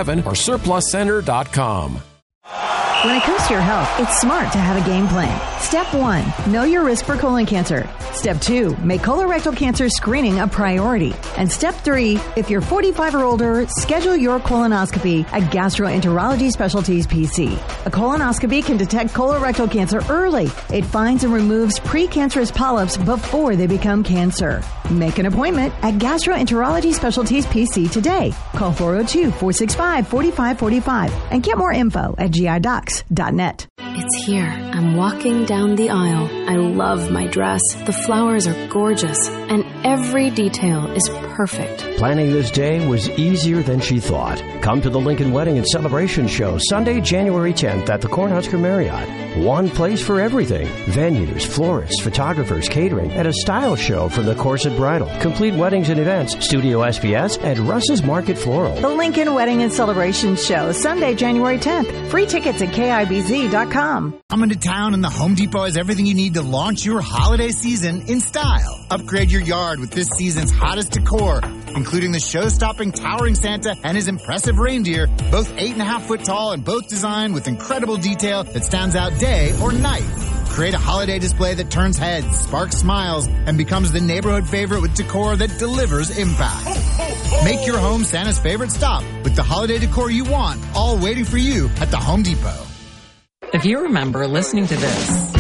or surpluscenter.com. When it comes to your health, it's smart to have a game plan. Step 1, know your risk for colon cancer. Step 2, make colorectal cancer screening a priority. And step 3, if you're 45 or older, schedule your colonoscopy at Gastroenterology Specialties PC. A colonoscopy can detect colorectal cancer early. It finds and removes precancerous polyps before they become cancer. Make an appointment at Gastroenterology Specialties PC today. Call 402-465-4545 and get more info at GIDocs.net. It's here. I'm walking down the aisle. I love my dress. The flowers are gorgeous, and every detail is perfect. Planning this day was easier than she thought. Come to the Lincoln Wedding and Celebration Show Sunday, January 10th at the Cornhusker Marriott. One place for everything. Venues, florists, photographers, catering, and a style show from the Corset Bridal. Complete weddings and events. Studio SPS at Russ's Market Floral. The Lincoln Wedding and Celebration Show Sunday, January 10th. Free tickets at KIBZ.com. Coming to town, and the Home Depot has everything you need to launch your holiday season in style. Upgrade your yard with this season's hottest decor, including the show-stopping towering Santa and his impressive reindeer, both 8.5-foot tall and both designed with incredible detail that stands out day or night. Create a holiday display that turns heads, sparks smiles, and becomes the neighborhood favorite with decor that delivers impact. Make your home Santa's favorite stop with the holiday decor you want, all waiting for you at the Home Depot. If you remember listening to this,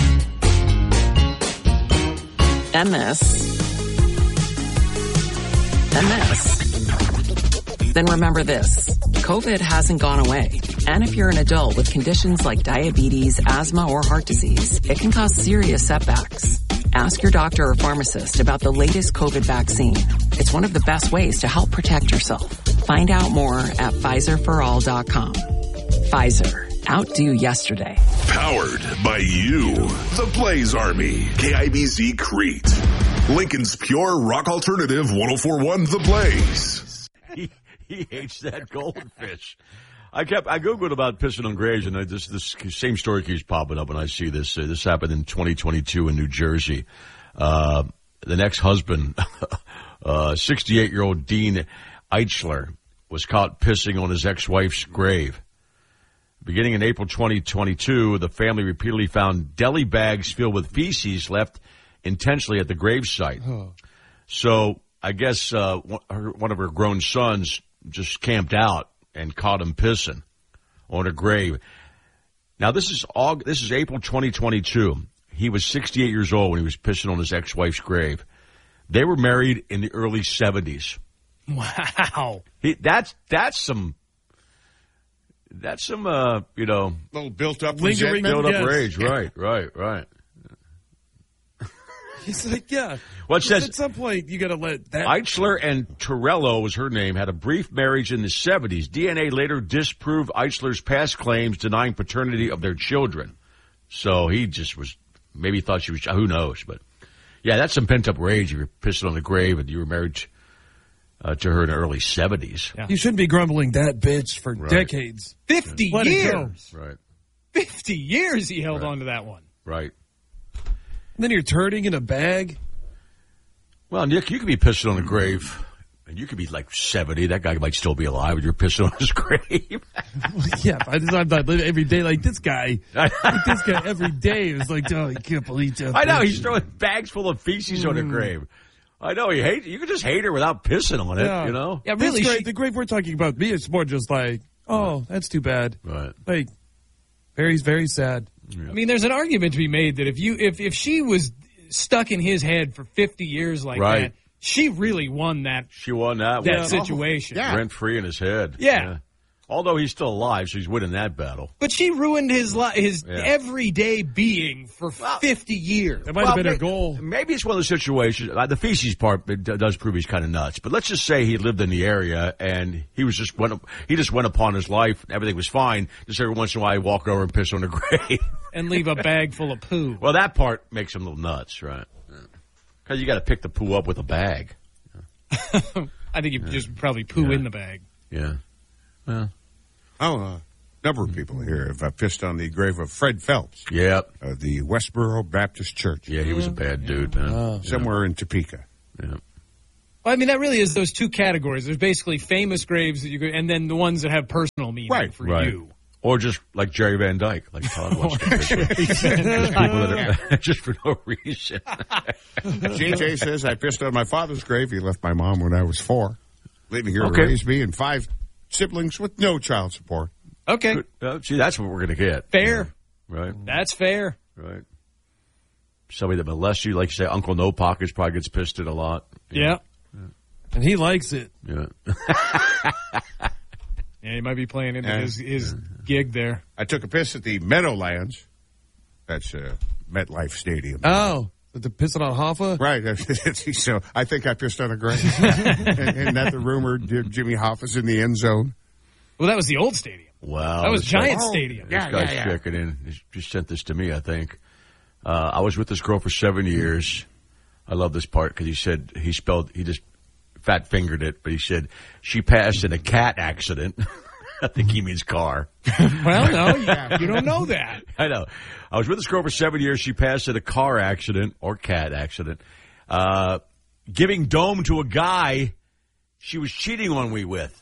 and this, and this, then remember this. COVID hasn't gone away. And if you're an adult with conditions like diabetes, asthma, or heart disease, it can cause serious setbacks. Ask your doctor or pharmacist about the latest COVID vaccine. It's one of the best ways to help protect yourself. Find out more at PfizerForAll.com. Pfizer. Outdo yesterday. Powered by you. The Blaze Army. KIBZ Crete. Lincoln's pure rock alternative 104.1 The Blaze. He hates that goldfish. I Googled about pissing on graves, and this same story keeps popping up when I see this. This happened in 2022 in New Jersey. The next husband, 68-year-old Dean Eichler, was caught pissing on his ex-wife's grave. Beginning in April 2022, the family repeatedly found deli bags filled with feces left intentionally at the gravesite. Oh. So I guess one of her grown sons just camped out and caught him pissing on her grave. Now, this is April 2022. He was 68 years old when he was pissing on his ex-wife's grave. They were married in the early 70s. Wow. That's some little built-up rage. Right. He's like, yeah. Well, it says, at some point, you got to let that... Eichler and Torello was her name, had a brief marriage in the 70s. DNA later disproved Eichler's past claims, denying paternity of their children. So he just was, maybe thought she was, who knows. But, yeah, that's some pent-up rage if you're pissing on the grave and you were married to her in the early 70s. Yeah. You shouldn't be grumbling that bitch for decades. 50 years. Right. 50 years he held on to that one. Right. And then you're turning in a bag. Well, Nick, you could be pissing on a grave, and you could be like 70. That guy might still be alive, and you're pissing on his grave. Yeah, I'm not living every day like this guy. This guy every day is like, oh, I can't believe that. I know, he's throwing bags full of feces on her grave. I know, you can just hate her without pissing on it, you know? Yeah, really. The grave we're talking about, me, it's more just like, oh, that's too bad. Right. Like, very, very sad. Yeah. I mean, there's an argument to be made that if she was stuck in his head for 50 years like that, she really won that. She won that situation. Rent free in his head. Yeah. Although he's still alive, so he's winning that battle. But she ruined his everyday being for 50 years. That might have been her goal. Maybe it's one of those situations. The feces part does prove he's kind of nuts. But let's just say he lived in the area and he just went upon his life. Everything was fine. Just every once in a while, he'd walk over and piss on the grave and leave a bag full of poo. Well, that part makes him a little nuts, right? Because you got to pick the poo up with a bag. I think you just probably poo in the bag. Yeah. Well. A number of people here have pissed on the grave of Fred Phelps. Yep. The Westboro Baptist Church. Yeah, he was a bad dude, man. Somewhere in Topeka. Yeah. Well, I mean, that really is those two categories. There's basically famous graves that you could, and then the ones that have personal meaning for you. Or just like Jerry Van Dyke, like Todd wants to piss on. Just people that are, just for no reason. JJ says, I pissed on my father's grave. He left my mom when I was 4, leaving her to raise me and 5 siblings with no child support. Okay. See, that's what we're going to get. Fair. Yeah. Right. That's fair. Right. Somebody that molests you, like you say, Uncle No Pockets probably gets pissed at a lot. Yeah. And he likes it. Yeah. Yeah, he might be playing into his gig there. I took a piss at the Meadowlands. That's MetLife Stadium. Oh, the pissing on Hoffa? Right. So I think I pissed on a grave. Isn't that the rumor? Jimmy Hoffa's in the end zone. Well, that was the old stadium. Wow. That was Giant Stadium. This guy's checking in. He just sent this to me, I think. I was with this girl for 7 years. I love this part because he said he just fat fingered it, but he said she passed in a cat accident. I think he means car. Well, no, you don't know that. I know. I was with this girl for 7 years. She passed in a car accident or cat accident, giving dome to a guy she was cheating on me with.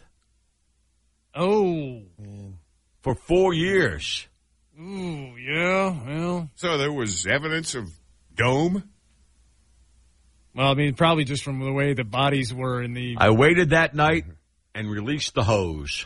Oh. For 4 years. Ooh, yeah, well. So there was evidence of dome? Well, I mean, probably just from the way the bodies were in the... I waited that night and released the hose.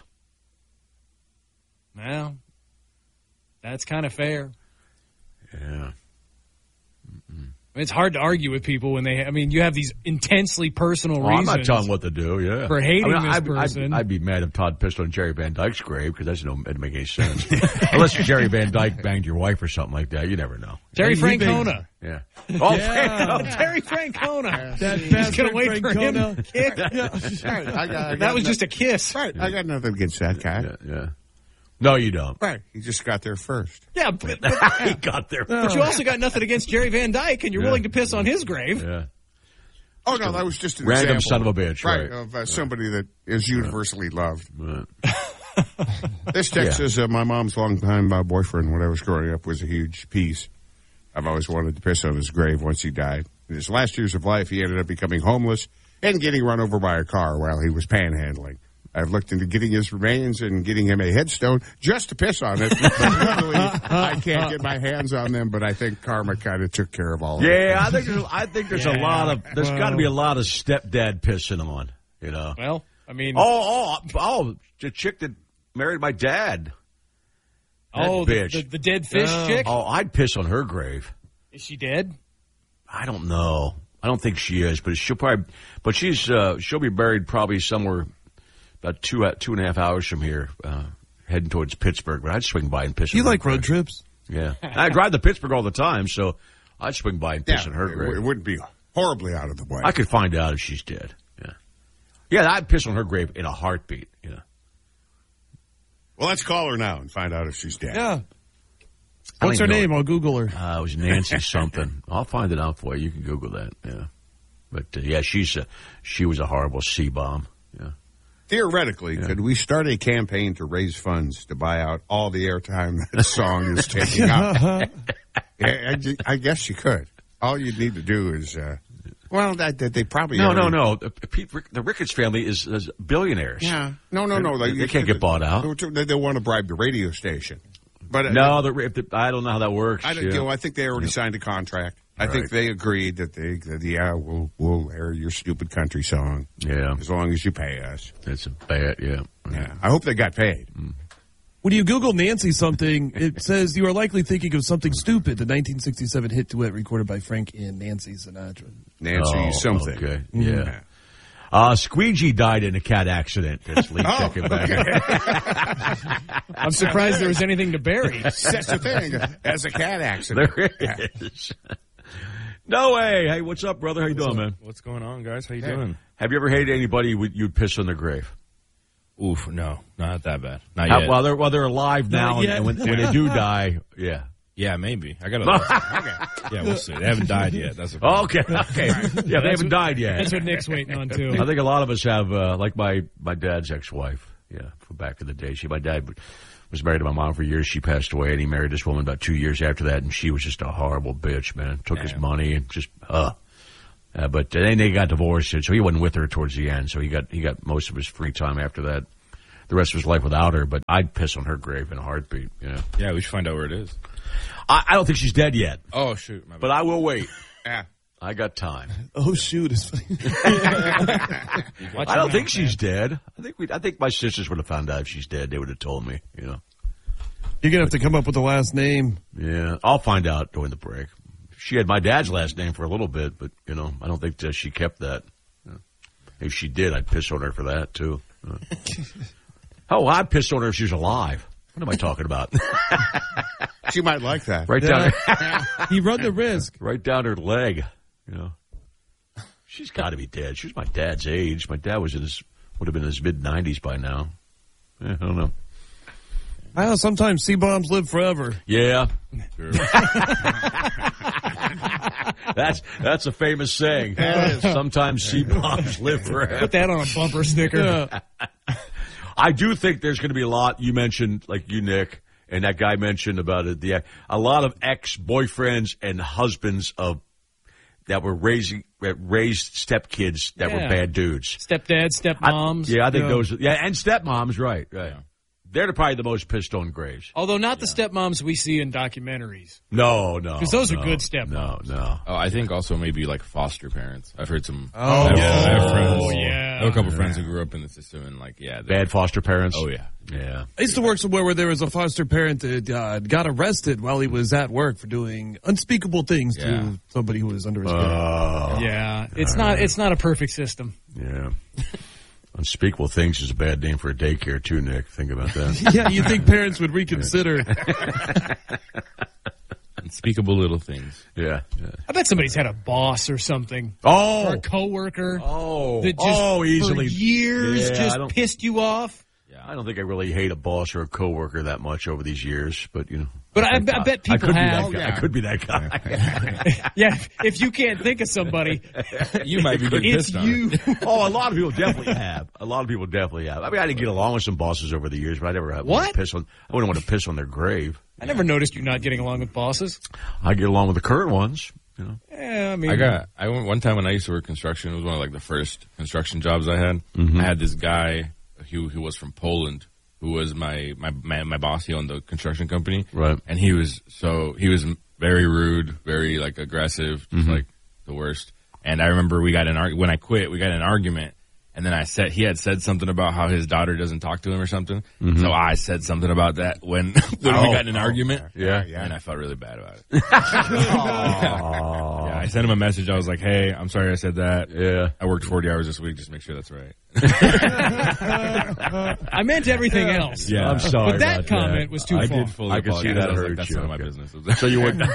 Well, that's kind of fair. Yeah. I mean, it's hard to argue with people when you have these intensely personal reasons. I'm not telling what to do, yeah. For hating this person. I'd be mad if Todd pissed on Jerry Van Dyke's grave because that doesn't make any sense. Unless Jerry Van Dyke banged your wife or something like that. You never know. Jerry Francona. Yeah. Oh, yeah. Jerry Francona. He's going to wait for him to kick. That was just a kiss. Right. I got nothing against that guy. Yeah. No, you don't. Right. He just got there first. Yeah, but he got there first. But you also got nothing against Jerry Van Dyke, and you're willing to piss on his grave. Yeah. Oh, no, that was just an random example. Son of a bitch, right? Of somebody that is universally loved. Right. This text says, my mom's longtime boyfriend when I was growing up was a huge piece. I've always wanted to piss on his grave once he died. In his last years of life, he ended up becoming homeless and getting run over by a car while he was panhandling. I've looked into getting his remains and getting him a headstone just to piss on it. But really, I can't get my hands on them, but I think karma kind of took care of all of it. Yeah, I think there's there's got to be a lot of stepdad pissing on, you know. Well, I mean. Oh, the chick that married my dad. That bitch. The dead fish chick? Oh, I'd piss on her grave. Is she dead? I don't know. I don't think she is, but she'll be buried probably somewhere about 2.5 hours from here, heading towards Pittsburgh. But I'd swing by and piss on her. You like road trips? Yeah. I drive to Pittsburgh all the time, so I'd swing by and piss on her grave. It wouldn't be horribly out of the way. I could find out if she's dead. Yeah. Yeah, I'd piss on her grave in a heartbeat, you know. Well, let's call her now and find out if she's dead. Yeah. What's her name? I'll Google her. It was Nancy something. I'll find it out for you. You can Google that. Yeah. But, she was a horrible C-bomb. Yeah. Theoretically, could we start a campaign to raise funds to buy out all the airtime that song is taking up? I guess you could. All you need to do is, they probably No. The Ricketts family is billionaires. Yeah. No. They can't get bought out. They want to bribe the radio station. But I don't know how that works. I think they already signed a contract. I think they agreed that we'll air your stupid country song. Yeah. As long as you pay us. That's a bad, yeah. I hope they got paid. When you Google Nancy something, it says you are likely thinking of something stupid, the 1967 hit duet recorded by Frank and Nancy Sinatra. Nancy something. Okay. Yeah. Squeegee died in a cat accident. That's Lee checking back. I'm surprised there was anything to bury. Such a thing as a cat accident. There is. No way. Hey, what's up, brother? How you doing, man? What's going on, guys? How you doing? Have you ever hated anybody you'd piss on their grave? Oof, no. Not that bad. Not yet. While they're alive now, and when they do die, yeah. Yeah, maybe. I gotta. Yeah, we'll see. They haven't died yet. That's okay. Yeah, they haven't died yet. That's what Nick's waiting on too. I think a lot of us have, like my dad's ex-wife. Yeah, from back in the day. My dad was married to my mom for years. She passed away, and he married this woman about 2 years after that, and she was just a horrible bitch, man. Took his money and just But then they got divorced, so he wasn't with her towards the end. So he got most of his free time after that. The rest of his life without her. But I'd piss on her grave in a heartbeat. Yeah, we should find out where it is. I don't think she's dead yet. Oh shoot! But I will wait. Yeah. I got time. Oh shoot! It's funny. I don't think she's dead. I think my sisters would have found out if she's dead. They would have told me. You're gonna have to come up with the last name. Yeah, I'll find out during the break. She had my dad's last name for a little bit, but I don't think that she kept that. If she did, I'd piss on her for that too. I'd piss on her if she was alive. What am I talking about? She might like that. Right down. He run the risk. Right down her leg. She's got to be dead. She was my dad's age. My dad would have been in his mid-90s by now. I don't know. Well, sometimes C-bombs live forever. Yeah. Sure. That's a famous saying. Sometimes C-bombs live forever. Put that on a bumper sticker. I do think there's going to be a lot. You mentioned, like you, Nick, and that guy mentioned about it. A lot of ex-boyfriends and husbands that were raised stepkids that were bad dudes. Stepdads, stepmoms. I think those. Yeah, and stepmoms. Right. Yeah. They're probably the most pissed on graves. Although not the stepmoms we see in documentaries. No. Because those are good stepmoms. No. Oh, I think also maybe like foster parents. I've heard some. I have a couple friends who grew up in the system and bad foster parents. Oh yeah. Yeah. I used to work somewhere where there was a foster parent that got arrested while he was at work for doing unspeakable things to somebody who was under his care. Yeah. It's not a perfect system. Yeah. Unspeakable Things is a bad name for a daycare, too, Nick. Think about that. Yeah, you think parents would reconsider. Unspeakable little things. Yeah. I bet somebody's had a boss or something. Oh. Or a coworker. Oh. That just easily. For years pissed you off. I don't think I really hate a boss or a coworker that much over these years, but But I bet people have. I could be that guy. Yeah, if you can't think of somebody, you might be getting pissed on. It's you. A lot of people definitely have. I mean, I didn't get along with some bosses over the years, but I never had I wouldn't want to piss on their grave. I never noticed you not getting along with bosses. I get along with the current ones. Yeah, I mean, I went one time when I used to work construction. It was one of the first construction jobs I had. Mm-hmm. I had this guy who was from Poland, who was my boss. He owned the construction company, right? And he was very rude, very aggressive, just the worst. And I remember when I quit, we got in an argument, and then he had said something about how his daughter doesn't talk to him or something. Mm-hmm. So I said something about that when we got in an argument. Yeah, and I felt really bad about it. I sent him a message. I was like, "Hey, I'm sorry I said that. Yeah, I worked 40 hours this week. Just make sure that's right." I meant everything else. Yeah, I'm sorry. But that comment was too far. I did fully I could see that hurt that's you. none of my business. So you wouldn't.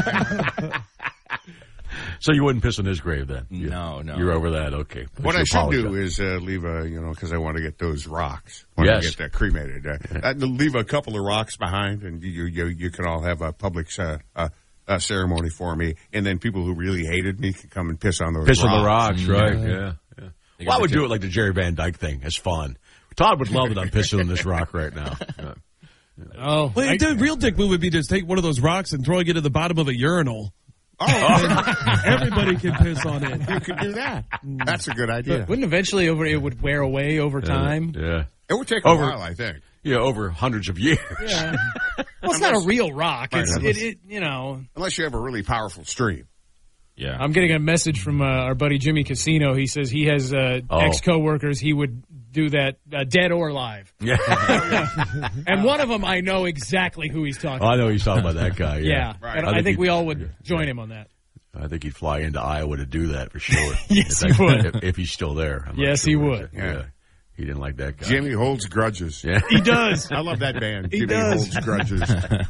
So you wouldn't piss on his grave then? No. You're over that, okay. What I should do is leave because I want to get those rocks. When I get cremated. Leave a couple of rocks behind, and you can all have a public ceremony for me, and then people who really hated me can come and piss on those rocks. Piss on the rocks, right, yeah. Well, I would do it like the Jerry Van Dyke thing. It's fun. Todd would love that I'm pissing on this rock right now. Oh. Well, the real dick move would be just take one of those rocks and throwing it at the bottom of a urinal. Oh, everybody can piss on it. You could do that. That's a good idea. But wouldn't eventually it would wear away over time? Yeah. It would take a while, I think. Yeah, over hundreds of years. Yeah. Well, it's not a real rock. It's unless you have a really powerful stream. Yeah. I'm getting a message from our buddy Jimmy Casino. He says he has ex-coworkers. He would do that dead or alive. Yeah. And one of them, I know exactly who he's talking about. I know he's talking about that guy. Yeah. Right. And I think we all would join him on that. I think he'd fly into Iowa to do that for sure. Yes, he would. If he's still there. Yes, he would. Yeah. He didn't like that guy. Jimmy holds grudges. Yeah. He does. I love that band. He Jimmy does. holds grudges.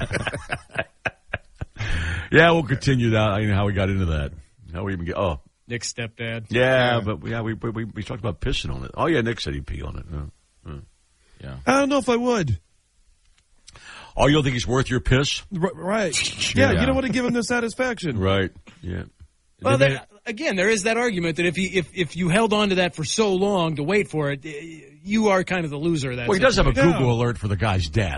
Yeah, we'll continue that. I don't know how we got into that. How we even get? Oh, Nick's stepdad. Yeah, but we talked about pissing on it. Oh yeah, Nick said he'd pee on it. Yeah. I don't know if I would. Oh, you don't think he's worth your piss? Right. Yeah, you don't want to give him the satisfaction. Right. Yeah. Well, there is that argument that if you held on to that for so long to wait for it, you are kind of the loser of that. Well, he does have a Google alert for the guy's death.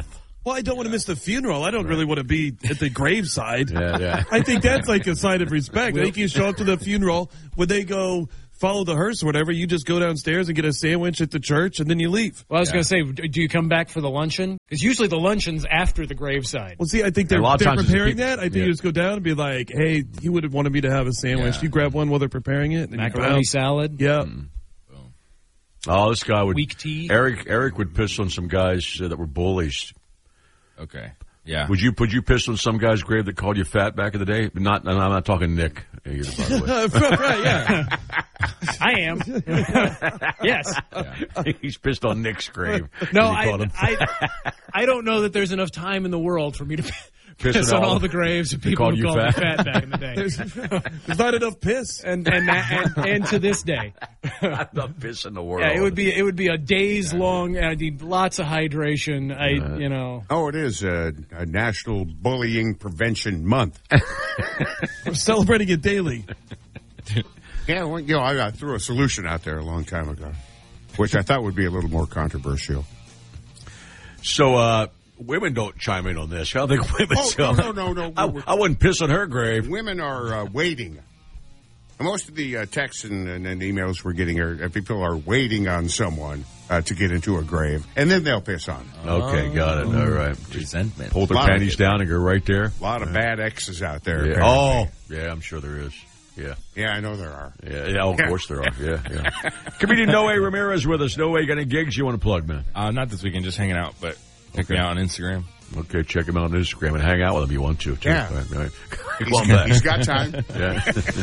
Well, I don't want to miss the funeral. I don't really want to be at the graveside. Yeah. I think that's like a sign of respect. I think you show up to the funeral, when they go follow the hearse or whatever, you just go downstairs and get a sandwich at the church, and then you leave. Well, I was going to say, do you come back for the luncheon? Because usually the luncheon's after the graveside. Well, see, I think they're preparing that. I think you just go down and be like, hey, he would have wanted me to have a sandwich. You grab one while they're preparing it. And macaroni salad. Yeah. Oh, this guy would. Weak tea. Eric would piss on some guys that were bullies. Okay. Yeah. Would you piss on some guy's grave that called you fat back in the day? I'm not talking Nick either, by the way. Right, yeah. I am. Yes. Yeah. He's pissed on Nick's grave. No, I don't know that there's enough time in the world for me to piss on all the graves of people who called me fat back in the day. There's not enough piss. And to this day. Not enough piss in the world. Yeah, it would be a days long. I need lots of hydration. Oh, it is a National Bullying Prevention Month. We're celebrating it daily. Yeah, well, I threw a solution out there a long time ago, which I thought would be a little more controversial. So, women don't chime in on this. I don't think women. No. I wouldn't piss on her grave. Women are waiting. Most of the texts and emails we're getting are people are waiting on someone to get into a grave, and then they'll piss on it. Okay, got it. All right. Resentment. Pull their panties down and go right there. A lot of bad exes out there. Yeah. Oh, yeah, I'm sure there is. Yeah. Yeah, I know there are. Yeah, of course there are. Yeah. Comedian Noe Ramirez with us. Noe, got any gigs you want to plug, man? Not this weekend, just hanging out, but check me out on Instagram. Okay, check him out on Instagram and hang out with him if you want to, too. Yeah. Right. He's got time. Yeah.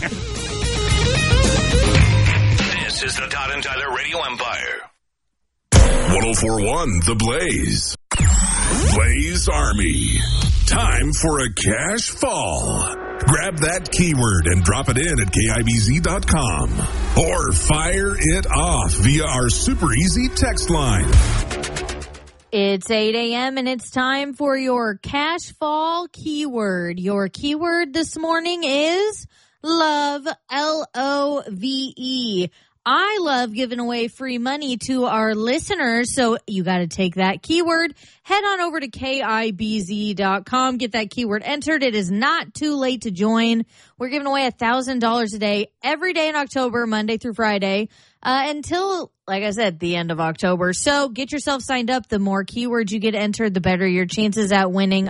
This is the Todd and Tyler Radio Empire. 104.1 The Blaze. Blaze Army. Time for a cash fall. Grab that keyword and drop it in at KIBZ.com. Or fire it off via our super easy text line. It's 8 a.m. and it's time for your cash fall keyword. Your keyword this morning is love, L-O-V-E. I love giving away free money to our listeners, so you got to take that keyword. Head on over to KIBZ.com. Get that keyword entered. It is not too late to join. We're giving away $1,000 a day every day in October, Monday through Friday, until, like I said, the end of October. So get yourself signed up. The more keywords you get entered, the better your chances at winning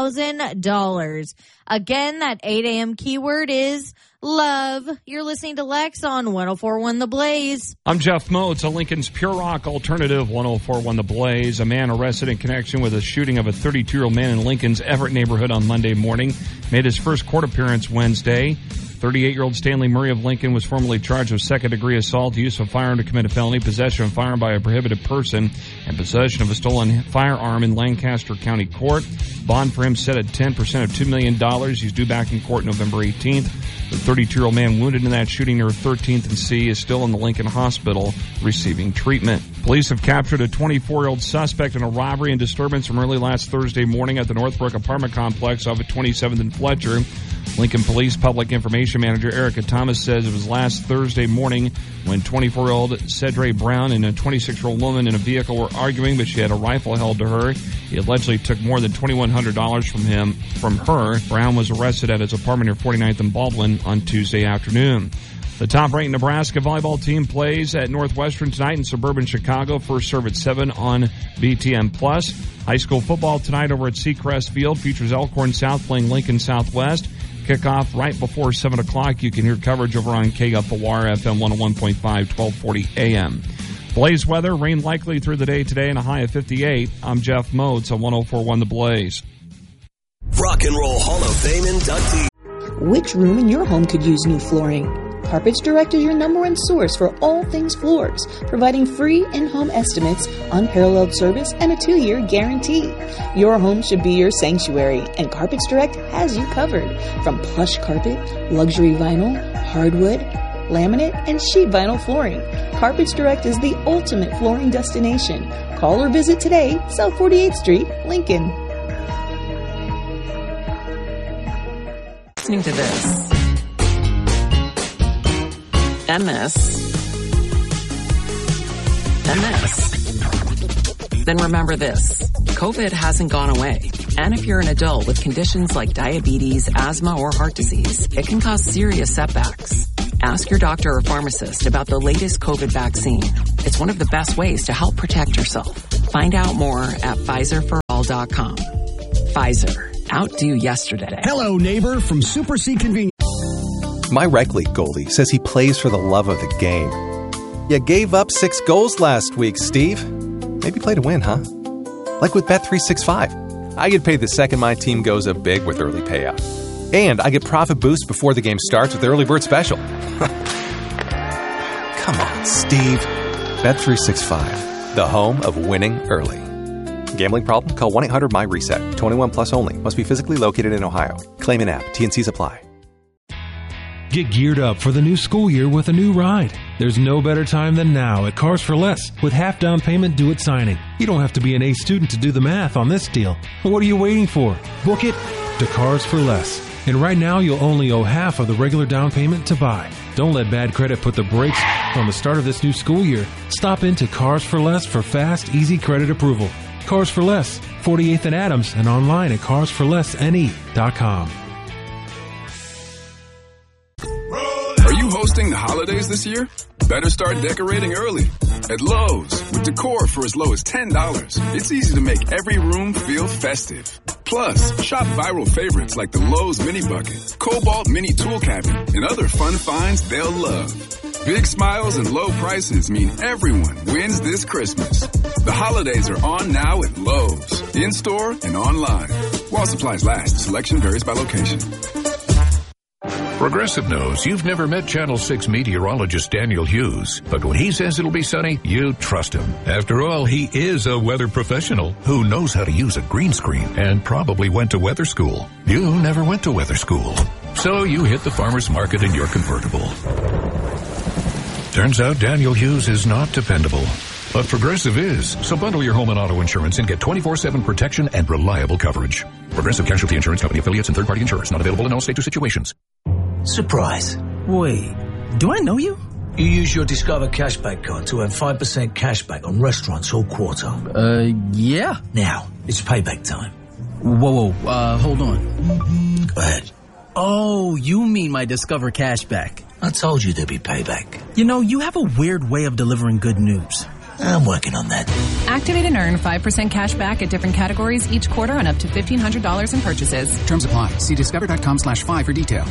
$1,000. Again, that 8 a.m. keyword is love. You're listening to Lex on 104.1 The Blaze. I'm Jeff Moats, a Lincoln's Pure Rock Alternative, 104.1 The Blaze. A man arrested in connection with a shooting of a 32-year-old man in Lincoln's Everett neighborhood on Monday morning made his first court appearance Wednesday. 38-year-old Stanley Murray of Lincoln was formally charged with second-degree assault, use of firearm to commit a felony, possession of a firearm by a prohibited person, and possession of a stolen firearm in Lancaster County Court. Bond for him set at 10% of $2 million. He's due back in court November 18th. The 32-year-old man wounded in that shooting near 13th and C is still in the Lincoln Hospital receiving treatment. Police have captured a 24-year-old suspect in a robbery and disturbance from early last Thursday morning at the Northbrook apartment complex off of 27th and Fletcher. Lincoln Police Public Information Manager Erica Thomas says it was last Thursday morning when 24-year-old Cedre Brown and a 26-year-old woman in a vehicle were arguing, but she had a rifle held to her. He allegedly took more than $2,100 from her. Brown was arrested at his apartment near 49th and Baldwin on Tuesday afternoon. The top-ranked Nebraska volleyball team plays at Northwestern tonight in suburban Chicago. First serve at 7 on BTN+. High school football tonight over at Seacrest Field features Elkhorn South playing Lincoln Southwest. Kickoff right before 7 o'clock. You can hear coverage over on KFOR FM 101.5, 1240 AM. Blaze weather, rain likely through the day today and a high of 58. I'm Jeff Moats on 104.1 The Blaze. Rock and Roll Hall of Fame inductee. Which room in your home could use new flooring? Carpets Direct is your number one source for all things floors, providing free in-home estimates, unparalleled service, and a 2-year guarantee. Your home should be your sanctuary, and Carpets Direct has you covered. From plush carpet, luxury vinyl, hardwood, laminate, and sheet vinyl flooring, Carpets Direct is the ultimate flooring destination. Call or visit today, South 48th Street, Lincoln. Listening to this. MS. Then remember this. COVID hasn't gone away. And if you're an adult with conditions like diabetes, asthma, or heart disease, it can cause serious setbacks. Ask your doctor or pharmacist about the latest COVID vaccine. It's one of the best ways to help protect yourself. Find out more at PfizerForAll.com. Pfizer. Outdo yesterday. Hello, neighbor from Super C Convenience. My rec league goalie says he plays for the love of the game. You gave up 6 goals last week, Steve. Maybe play to win, huh? Like with Bet365. I get paid the second my team goes up big with early payout. And I get profit boost before the game starts with the early bird special. Come on, Steve. Bet365, the home of winning early. Gambling problem? Call 1-800-MY-RESET. 21 plus only. Must be physically located in Ohio. Claim in app. T&Cs apply. Get geared up for the new school year with a new ride. There's no better time than now at Cars for Less with half down payment due at signing. You don't have to be an A student to do the math on this deal. What are you waiting for? Book it to Cars for Less. And right now you'll only owe half of the regular down payment to buy. Don't let bad credit put the brakes on the start of this new school year. Stop into Cars for Less for fast, easy credit approval. Cars for Less, 48th and Adams, and online at carsforlessne.com. Are you hosting the holidays this year? Better start decorating early. At Lowe's, with decor for as low as $10, it's easy to make every room feel festive. Plus, shop viral favorites like the Lowe's Mini Bucket, Cobalt Mini Tool Cabinet, and other fun finds they'll love. Big smiles and low prices mean everyone wins this Christmas. The holidays are on now at Lowe's, in-store and online. While supplies last, selection varies by location. Progressive knows you've never met Channel 6 meteorologist Daniel Hughes, but when he says it'll be sunny, you trust him. After all, he is a weather professional who knows how to use a green screen and probably went to weather school. You never went to weather school, so you hit the farmer's market in your convertible. Turns out Daniel Hughes is not dependable. But Progressive is. So bundle your home and auto insurance and get 24/7 protection and reliable coverage. Progressive Casualty Insurance Company affiliates and third-party insurers. Not available in all states or situations. Surprise. Wait, do I know you? You use your Discover Cashback card to earn 5% cashback on restaurants all quarter. Yeah. Now, it's payback time. Whoa, hold on. Go ahead. Oh, you mean my Discover Cashback. I told you there'd be payback. You know, you have a weird way of delivering good news. I'm working on that. Activate and earn 5% cash back at different categories each quarter on up to $1,500 in purchases. Terms apply. See discover.com/5 for details.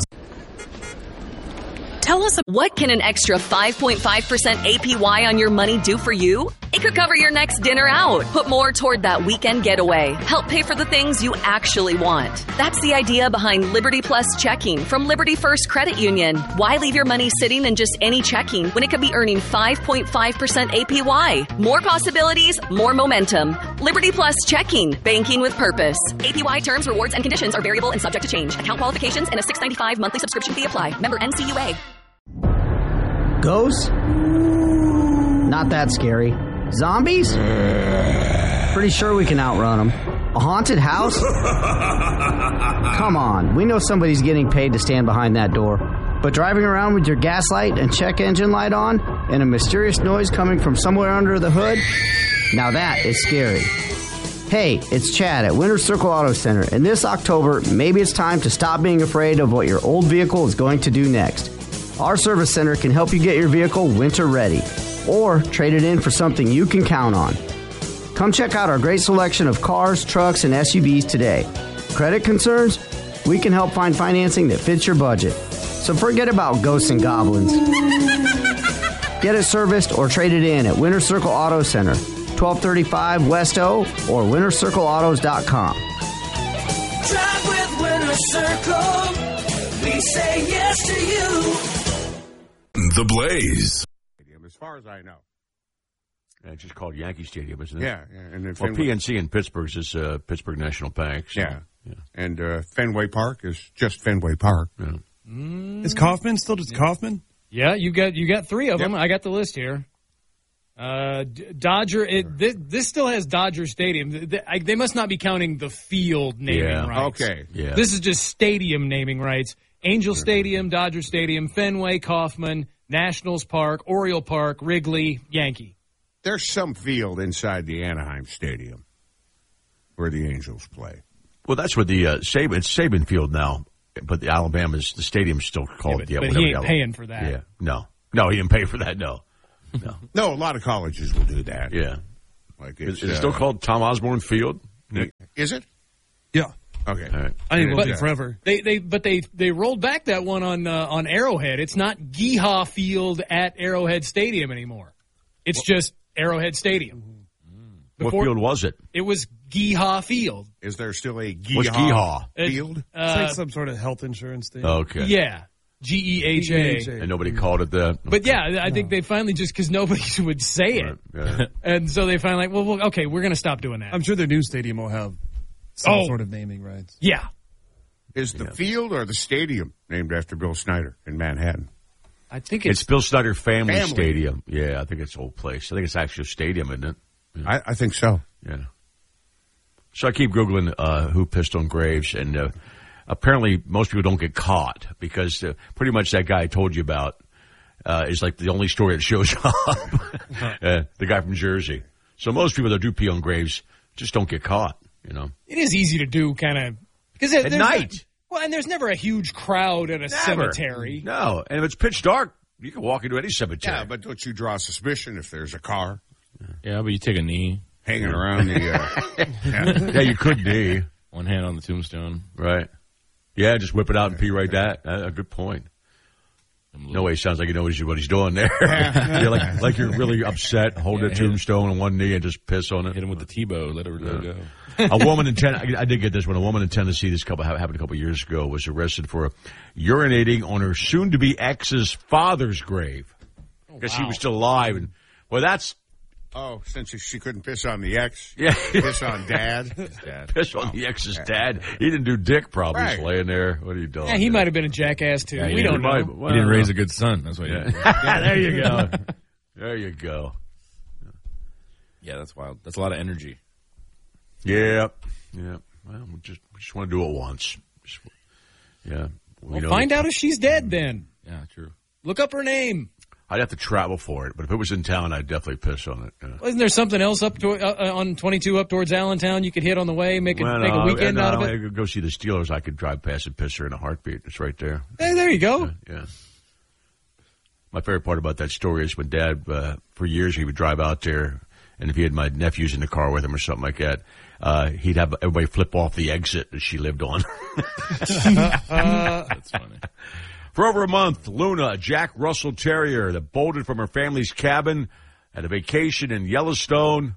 Tell us, what can an extra 5.5% APY on your money do for you? It could cover your next dinner out, put more toward that weekend getaway, help pay for the things you actually want. That's the idea behind Liberty Plus Checking from Liberty First Credit Union. Why leave your money sitting in just any checking when it could be earning 5.5% APY? More possibilities, more momentum. Liberty Plus Checking, banking with purpose. APY terms, rewards, and conditions are variable and subject to change. Account qualifications and a $6.95 monthly subscription fee apply. Member NCUA. Ghosts? Not that scary. Zombies? Pretty sure we can outrun them. A haunted house? Come on, we know somebody's getting paid to stand behind that door. But driving around with your gas light and check engine light on, and a mysterious noise coming from somewhere under the hood? Now that is scary. Hey, it's Chad at Winter Circle Auto Center, and this October, maybe it's time to stop being afraid of what your old vehicle is going to do next. Our service center can help you get your vehicle winter ready, or trade it in for something you can count on. Come check out our great selection of cars, trucks, and SUVs today. Credit concerns? We can help find financing that fits your budget. So forget about ghosts and goblins. Get it serviced or trade it in at Winter Circle Auto Center, 1235 West O, or wintercircleautos.com. Drive with Winter Circle. We say yes to you. The Blaze. As far as I know. It's just called Yankee Stadium, isn't it? Yeah. And then PNC in Pittsburgh is Pittsburgh National Bank. So, yeah. And Fenway Park is just Fenway Park. Yeah. Is Kauffman still just Kauffman? Yeah, you got 3 of them. I got the list here. Dodger. This still has Dodger Stadium. They must not be counting the field naming rights. Okay. Yeah. This is just stadium naming rights. Angel Stadium, Dodger Stadium, Fenway, Kauffman, Nationals Park, Oriole Park, Wrigley, Yankee. There's some field inside the Anaheim Stadium where the Angels play. Well, that's what the Saban Field now, but the stadium's still called. But he ain't paying for that. Yeah, no, he didn't pay for that. No. No, a lot of colleges will do that. Yeah, like is it still called Tom Osborne Field? Is it? Yeah. Okay. All right. I think it'll be forever. They rolled back that one on Arrowhead. It's not Geehaw Field at Arrowhead Stadium anymore. It's just Arrowhead Stadium. What field was it? It was Geehaw Field. Is there still a What's Geehaw? Field? It's like some sort of health insurance thing. Okay. Yeah. GEHA. And nobody called it that. But yeah, I think they finally just because nobody would say it, Yeah. and so they finally okay, we're going to stop doing that. I'm sure their new stadium will have some sort of naming rights. Yeah. Is the field or the stadium named after Bill Snyder in Manhattan? I think It's Bill Snyder Family Stadium. Yeah, I think it's an old place. I think it's actually a stadium, isn't it? Yeah. I think so. Yeah. So I keep Googling who pissed on Graves, and apparently most people don't get caught because pretty much that guy I told you about is like the only story that shows up. The guy from Jersey. So most people that do pee on Graves just don't get caught, you know. It is easy to do kind of because at night. Well, and there's never a huge crowd at a cemetery. No, and if it's pitch dark, you can walk into any cemetery. Yeah, but don't you draw suspicion if there's a car? Yeah, but you take a knee. Hanging around the... Yeah, you could knee. One hand on the tombstone. Right. Yeah, just whip it out and pee right that. A good point. No way, sounds like he knows what he's doing there. You're like you're really upset, hold a tombstone on one knee and just piss on it. Hit him with the T-bow, let it go. A woman in I did get this one. A woman in Tennessee, this happened a couple years ago, was arrested for urinating on her soon-to-be ex's father's grave. Because he was still alive. And, well, that's... Oh, since she couldn't piss on the ex, yeah, piss on dad. Piss on the ex's dad. He didn't do dick, probably. Right. He's laying there. What are you doing? Yeah, he might have been a jackass too. Yeah, we don't know. He didn't raise a good son. That's why. There you go. There you go. Yeah, that's wild. That's a lot of energy. Yeah. Well, we just want to do it once. Yeah. Well, find out if she's dead then. Yeah, true. Look up her name. I'd have to travel for it, but if it was in town, I'd definitely piss on it. Yeah. Well, isn't there something else up on 22 up towards Allentown you could hit on the way, make a weekend out of it? I could go see the Steelers. I could drive past and piss her in a heartbeat. It's right there. Hey, there you go. Yeah. My favorite part about that story is when Dad, for years, he would drive out there, and if he had my nephews in the car with him or something like that, he'd have everybody flip off the exit that she lived on. That's funny. For over a month, Luna, a Jack Russell Terrier that bolted from her family's cabin at a vacation in Yellowstone.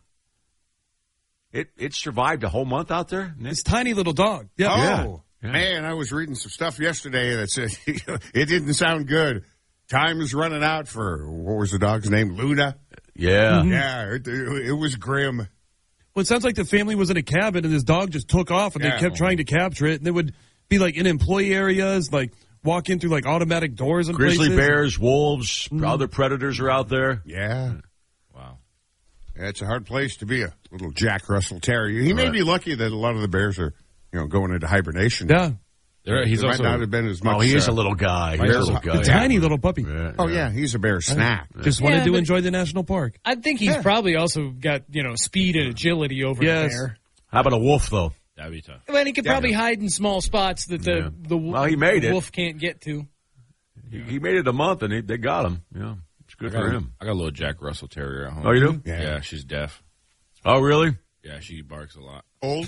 It survived a whole month out there? This tiny little dog. Yeah. Oh, yeah. Man, I was reading some stuff yesterday that said it didn't sound good. Time is running out for, what was the dog's name? Luna? Yeah. Mm-hmm. Yeah, it was grim. Well, it sounds like the family was in a cabin and this dog just took off and they kept trying to capture it. And they would be like in employee areas, like walk in through like automatic doors and grizzly places. Bears, wolves, other predators are out there. Yeah. Wow. Yeah, it's a hard place to be a little Jack Russell Terrier. He may be lucky that a lot of the bears are, going into hibernation. Yeah. He's might also not have been as much. Oh, he is a little guy. He's a little guy. Tiny little puppy. Yeah, oh, yeah, he's a bear snack. Just wanted to enjoy the national park. I think he's probably also got, speed and agility over there. How about a wolf, though? That'd be tough. Well, he could probably hide in small spots that he made it. Wolf can't get to. He made it a month, and they got him. Yeah, it's good for him. I got a little Jack Russell Terrier at home. Oh, you do? Yeah, she's deaf. Oh, really? Yeah, she barks a lot. Old?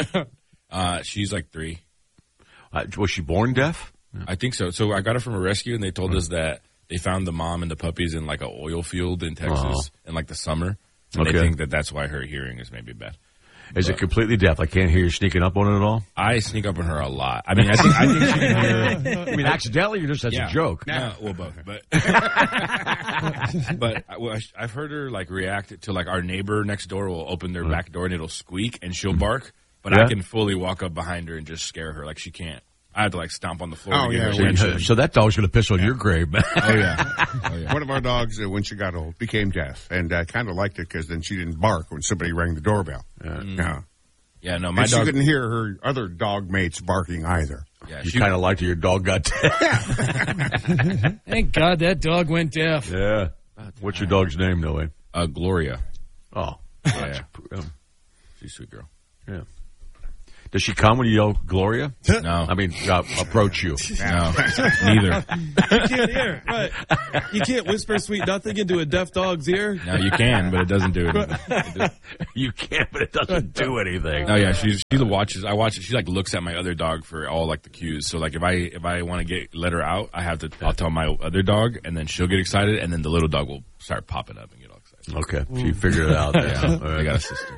She's like 3. Was she born deaf? Yeah. I think so. So I got her from a rescue, and they told us that they found the mom and the puppies in like an oil field in Texas in like the summer. And they think that that's why her hearing is maybe bad. Is it completely deaf? I can't hear you sneaking up on it at all? I sneak up on her a lot. I mean, I think she can hear. You mean accidentally or just as a joke? No, well, both. But I've heard her like react to like our neighbor next door will open their back door and it'll squeak and she'll bark. But I can fully walk up behind her and just scare her. Like she can't. I have to like stomp on the floor. Oh, to get her yeah. attention. So that dog's going to piss on your grave, man. Oh, yeah. One of our dogs, when she got old, became deaf. And I kind of liked it because then she didn't bark when somebody rang the doorbell. Yeah, no, my dog. She couldn't hear her other dog mates barking either. Yeah, you kind of liked it. Your dog got deaf. Thank God that dog went deaf. Yeah. What's your dog's name, Noe? Gloria. Oh. Yeah. She's a sweet girl. Yeah. Does she come when you yell Gloria? No. I mean, approach you. No. Neither. You can't hear. Right. You can't whisper sweet nothing into a deaf dog's ear. No, you can, but it doesn't do anything. You can, but it doesn't do anything. Oh yeah, she watches. I watch it. She like looks at my other dog for all like the cues. So like if I want to let her out, I'll tell my other dog, and then she'll get excited, and then the little dog will start popping up and get all excited. Okay, so you figured it out. Yeah, I got a system.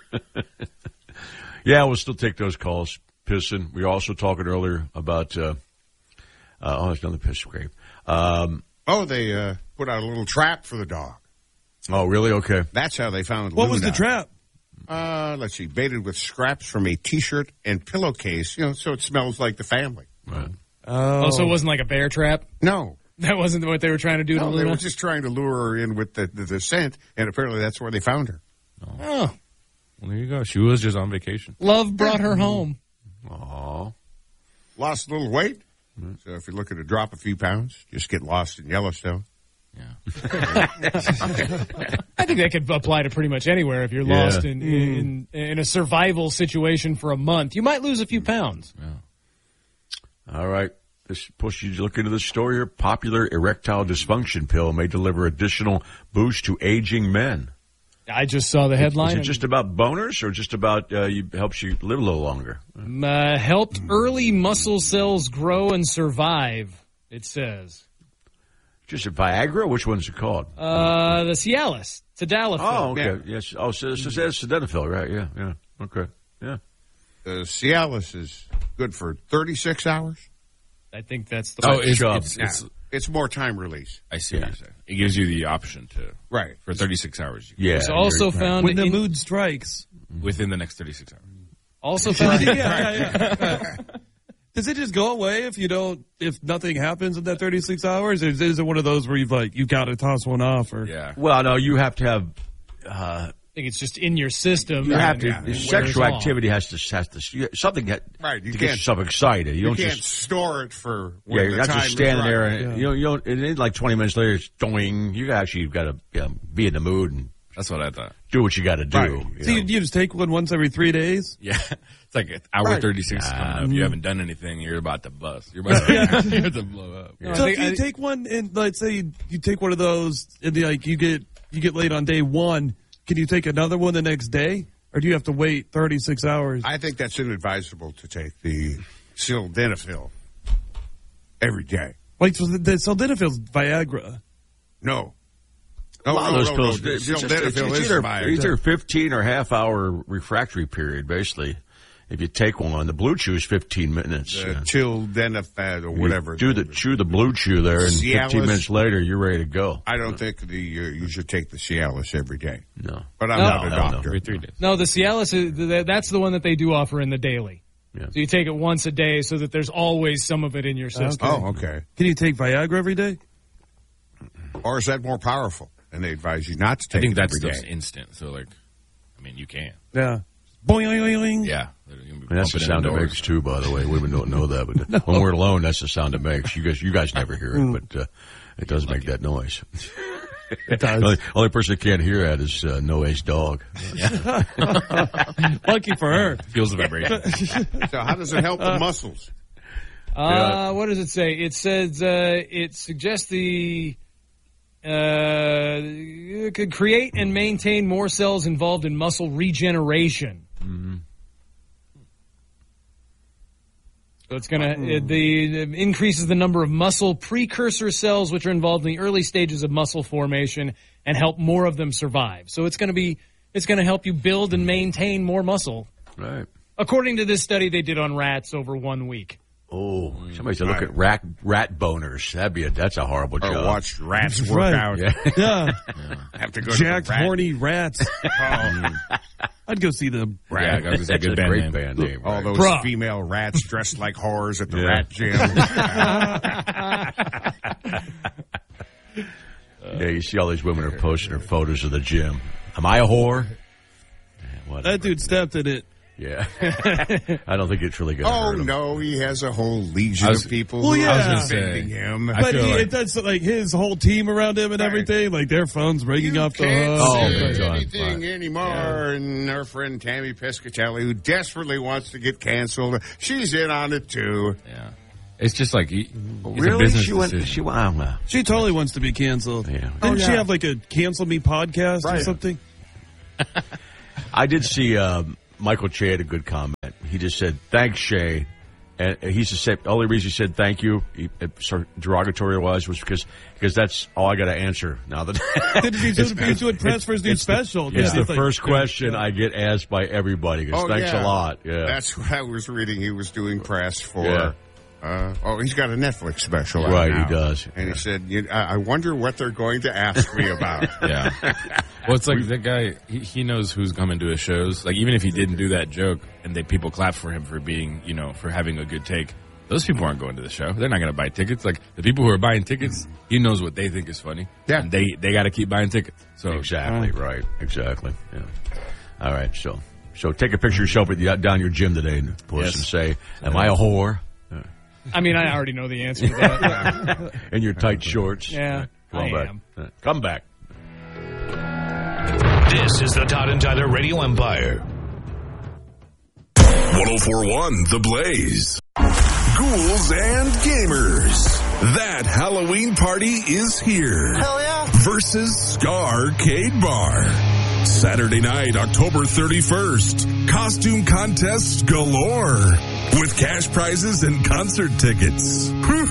Yeah, we'll still take those calls. Pissing. We were also talking earlier about. There's another piss grave. They put out a little trap for the dog. Oh, really? Okay. That's how they found What Luna. was the trap? Let's see. Baited with scraps from a T-shirt and pillowcase, so it smells like the family. Right. Oh, so it wasn't like a bear trap? No. That wasn't what they were trying to do to No, Luna? they were just trying to lure her in with the scent, and apparently that's where they found her. Oh. Well, there you go. She was just on vacation. Love brought her home. Aww. Lost a little weight. So if you're looking to drop a few pounds, just get lost in Yellowstone. I think that could apply to pretty much anywhere. If you're lost in a survival situation for a month, you might lose a few pounds. Yeah. All right. This pushes you to look into the story here. Popular erectile dysfunction pill may deliver additional boost to aging men. I just saw the headline. Is it just about boners or just about helps you live a little longer? Helped early muscle cells grow and survive, it says. Just a Viagra? Which one's it called? The Cialis. Tadalafil. Oh, okay. Yeah. Yes. Oh, so it's sildenafil, right? Yeah. Okay. Yeah. The Cialis is good for 36 hours. I think that's the it's more time release. I see what you're saying. It gives you the option to for 36 hours. Yeah. It's also found when the mood strikes within the next 36 hours. Also found. Does it just go away if nothing happens in that 36 hours? Or is it one of those where you got to toss one off? Or Well, no, you have to have. I think it's just in your system. You have to. Sexual activity has to something right. You to can't, get yourself excited. You don't can't just store it for. You're not just standing there and Yeah. you don't. And then like 20 minutes later, it's doing. You actually got to be in the mood and. That's what I thought. Do what you got to do. Right. So you just take one once every 3 days? Yeah. It's like hour 36 coming up. You haven't done anything. You're about to bust. You're about to blow up. Yeah. So if you take one, and let's say you take one of those, and you get laid on day one, can you take another one the next day? Or do you have to wait 36 hours? I think that's inadvisable to take the sildenafil every day. Like, so the sildenafil's Viagra. No. A lot of those pills. Sildenafil It's either 15 or half hour refractory period, basically. If you take one, the blue chew is 15 minutes. Sildenafil or whatever. Chew the blue chew there, and Cialis, 15 minutes later, you're ready to go. I don't think you should take the Cialis every day. No. But I'm not a doctor. Every 3 days. No, the Cialis, that's the one that they do offer in the daily. Yeah. So you take it once a day so that there's always some of it in your system. Oh, okay. Can you take Viagra every day? Or is that more powerful? And they advise you not to take I think it that's every just day. instant. So, you can. Yeah. Boing. Yeah. And that's the sound it makes, too, by the way. Women don't know that. But when we're alone, that's the sound it makes. You guys never hear it, but it does make that noise. It does. Only person that can't hear that is Noah's dog. Lucky for her. Feels the vibration. So how does it help the muscles? What does it say? It says it suggests it could create and maintain more cells involved in muscle regeneration. Mm-hmm. So it's going to increases the number of muscle precursor cells which are involved in the early stages of muscle formation and help more of them survive. So it's going to help you build and maintain more muscle. Right. According to this study they did on rats over 1 week. Oh, somebody said look at rat boners. That's a horrible job. Or watch rats work out. Yeah. Have to go Jacked to the rat. horny rats. I'd go see them. Rat. Yeah, that's a great band name. All those female rats dressed like whores at the rat gym. Yeah, you see all these women are posting their photos of the gym. Am I a whore? That dude stepped in it. Yeah. I don't think it's really going to hurt him. No, he has a whole legion of people who are defending him. But it does, like, his whole team around him and everything, like, their phone's ringing off the hook. Can't say anything anymore. And our friend Tammy Pescatelli, who desperately wants to get canceled, she's in on it, too. Yeah. It's just like, it's really? a business decision. She totally wants to be canceled. Yeah. Didn't she have, like, a Cancel Me podcast or something? I did see Michael Che had a good comment. He just said, thanks, Shay. And he said, the only reason he said thank you, derogatory was because that's all I got to answer now. That he's doing press for his new special. It's the first question I get asked by everybody. Thanks a lot. Yeah, that's what I was reading. He was doing press for. Yeah. He's got a Netflix special out right, now. He does. And he said, I wonder what they're going to ask me about. Yeah. Well, it's like that guy, he knows who's coming to his shows. Like, even if he didn't do that joke and people clap for him for being, for having a good take, those people aren't going to the show. They're not going to buy tickets. Like, the people who are buying tickets, he knows what they think is funny. Yeah. And they got to keep buying tickets. So exactly, right. Exactly. Yeah. All right, so take a picture of yourself down your gym today, Puss, and say, am I a whore? I mean, I already know the answer to that. In your tight shorts. Yeah, I am. Come back. This is the Todd and Tyler Radio Empire. 1041 The Blaze. Ghouls and Gamers. That Halloween party is here. Hell yeah. Versus Scarcade Bar. Saturday night, October 31st. Costume contests galore. With cash prizes and concert tickets.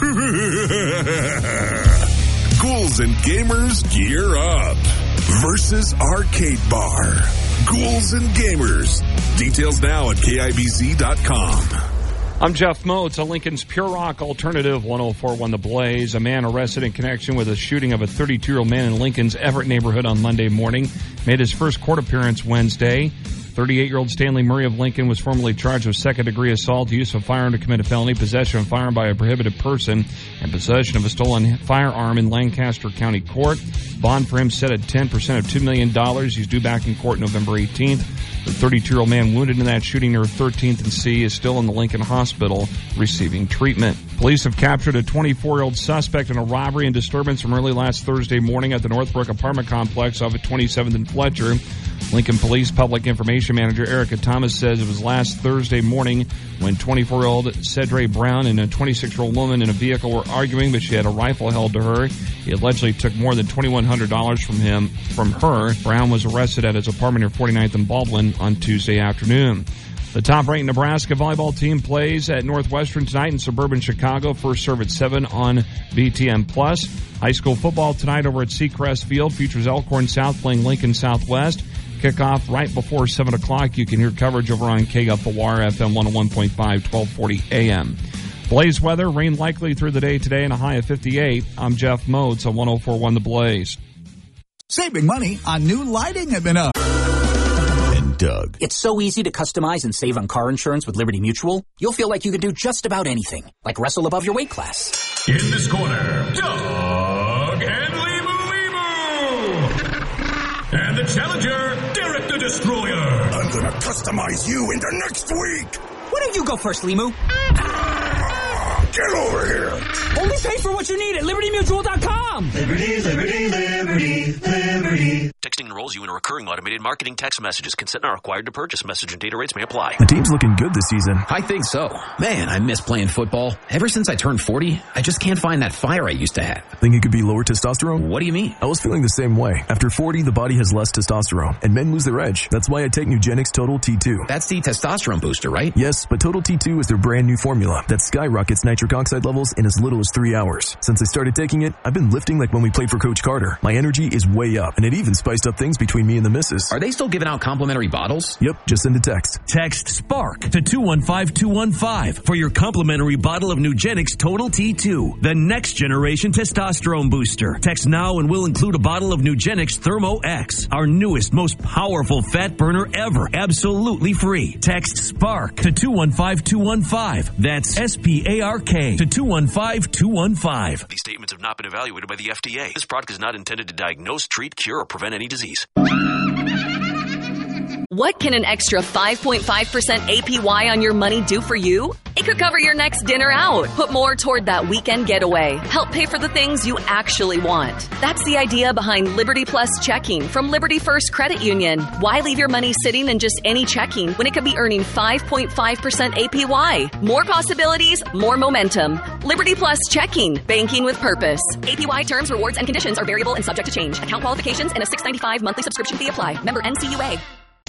Ghouls and Gamers gear up. Versus Arcade Bar. Ghouls and Gamers. Details now at KIBZ.com. I'm Jeff Moats, a Lincoln's Pure Rock Alternative, 1041 The Blaze. A man arrested in connection with a shooting of a 32-year-old man in Lincoln's Everett neighborhood on Monday morning made his first court appearance Wednesday. 38-year-old Stanley Murray of Lincoln was formally charged with second-degree assault, use of a firearm to commit a felony, possession of a firearm by a prohibited person, and possession of a stolen firearm in Lancaster County Court. Bond for him set at 10% of $2 million. He's due back in court November 18th. The 32-year-old man wounded in that shooting near 13th and C is still in the Lincoln Hospital receiving treatment. Police have captured a 24-year-old suspect in a robbery and disturbance from early last Thursday morning at the Northbrook apartment complex off at 27th and Fletcher. Lincoln Police Public Information Manager Erica Thomas says it was last Thursday morning when 24-year-old Cedre Brown and a 26-year-old woman in a vehicle were arguing, but she had a rifle held to her. He allegedly took more than $2,100 from her. Brown was arrested at his apartment near 49th and Baldwin on Tuesday afternoon. The top-ranked Nebraska volleyball team plays at Northwestern tonight in suburban Chicago. First serve at 7 on BTN+. High school football tonight over at Seacrest Field features Elkhorn South playing Lincoln Southwest. Kickoff right before 7 o'clock. You can hear coverage over on KFOR FM 101.5, 1240 AM. Blaze weather, rain likely through the day today and a high of 58. I'm Jeff Moats on 1041 The Blaze. Saving money on new lighting at Minna. And Doug. It's so easy to customize and save on car insurance with Liberty Mutual. You'll feel like you can do just about anything, like wrestle above your weight class. In this corner, Doug and Limu. And the challenger, Derek the Destroyer. I'm gonna customize you into next week. Why don't you go first, Limu? Get over here. Only pay for what you need at LibertyMutual.com. Liberty, liberty, liberty, liberty. Texting enrolls you in a recurring automated marketing text messages. Consent not required to purchase. Message and data rates may apply. The team's looking good this season. I think so. Man, I miss playing football. Ever since I turned 40, I just can't find that fire I used to have. Think it could be lower testosterone? What do you mean? I was feeling the same way. After 40, the body has less testosterone, and men lose their edge. That's why I take Nugenix Total T2. That's the testosterone booster, right? Yes, but Total T2 is their brand new formula that skyrockets nitric oxide levels in as little as 3 hours. Since I started taking it, I've been lifting like when we played for Coach Carter. My energy is way up, and it even spiced up things between me and the missus. Are they still giving out complimentary bottles? Yep, just send a text. Text SPARK to 215-215 for your complimentary bottle of Nugenix Total T2, the next generation testosterone booster. Text now and we'll include a bottle of Nugenix Thermo X, our newest, most powerful fat burner ever, absolutely free. Text SPARK to 215-215. That's SPARK to 215-215. These statements have not been evaluated by the FDA. This product is not intended to diagnose, treat, cure, or prevent any disease. What can an extra 5.5% APY on your money do for you? It could cover your next dinner out, put more toward that weekend getaway, help pay for the things you actually want. That's the idea behind Liberty Plus Checking from Liberty First Credit Union. Why leave your money sitting in just any checking when it could be earning 5.5% APY? More possibilities, more momentum. Liberty Plus Checking, banking with purpose. APY terms, rewards, and conditions are variable and subject to change. Account qualifications and a $6.95 monthly subscription fee apply. Member NCUA.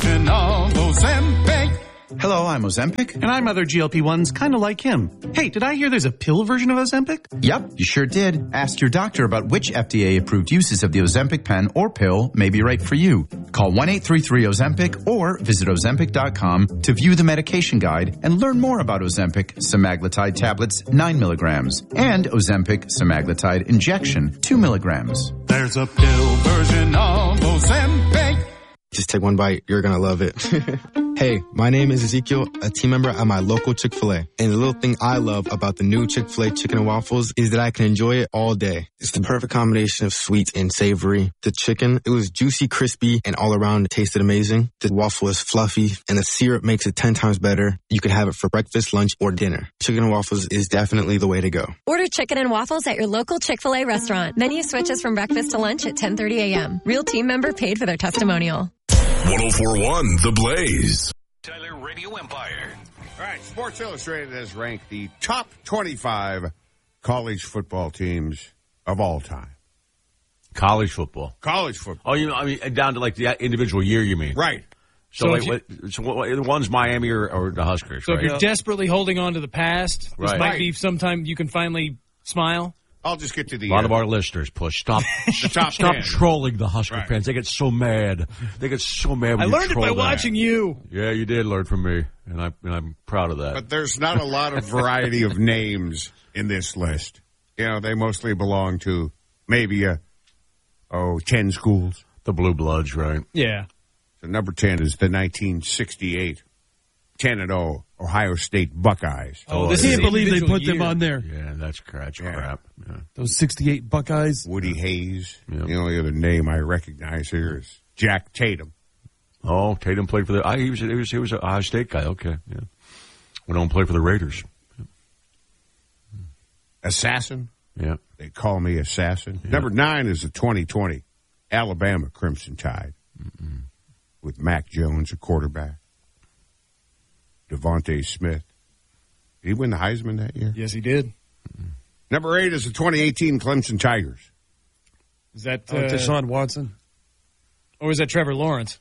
Hello, I'm Ozempic. And I'm other GLP-1s kind of like him. Hey, did I hear there's a pill version of Ozempic? Yep, you sure did. Ask your doctor about which FDA-approved uses of the Ozempic pen or pill may be right for you. Call 1-833-OZEMPIC or visit Ozempic.com to view the medication guide and learn more about Ozempic semaglutide tablets 9 milligrams and Ozempic semaglutide injection 2 milligrams. There's a pill version of Ozempic. Just take one bite. You're going to love it. Hey, my name is Ezekiel, a team member at my local Chick-fil-A. And the little thing I love about the new Chick-fil-A chicken and waffles is that I can enjoy it all day. It's the perfect combination of sweet and savory. The chicken, it was juicy, crispy, and all around it tasted amazing. The waffle is fluffy, and the syrup makes it 10 times better. You can have it for breakfast, lunch, or dinner. Chicken and waffles is definitely the way to go. Order chicken and waffles at your local Chick-fil-A restaurant. Menu switches from breakfast to lunch at 10:30 a.m. Real team member paid for their testimonial. 104.1 The Blaze. Tyler Radio Empire. All right, Sports Illustrated has ranked the top 25 college football teams of all time. College football. College football. Oh, I mean, down to like the individual year, you mean? Right. So one's Miami or the Huskers, So right? if you're desperately holding on to the past, this Right. might be sometime you can finally smile. I'll just get to the A lot of our listeners push. Stop top 10. trolling the Husker Right. fans. They get so mad. They get so mad when I you learned it troll by them. watching you. Yeah, you did learn from me, and I'm proud of that. But there's not a lot of variety of names in this list. You know, they mostly belong to maybe 10 schools. The Blue Bloods, right? Yeah. So number 10 is the 1968 10-0 Ohio State Buckeyes. I can't believe they put them on there. Yeah, that's crap. Yeah. Those 68 Buckeyes. Woody Hayes. The only other name I recognize here is Jack Tatum. Oh, Tatum played for the. He was an Ohio State guy. Okay, yeah. Went on and played for the Raiders. Assassin. Yeah. They call me Assassin. Yeah. Number 9 is the 2020 Alabama Crimson Tide with Mac Jones, a quarterback. Devontae Smith. Did he win the Heisman that year? Yes, he did. Number 8 is the 2018 Clemson Tigers. Is that Deshaun Watson? Or is that Trevor Lawrence?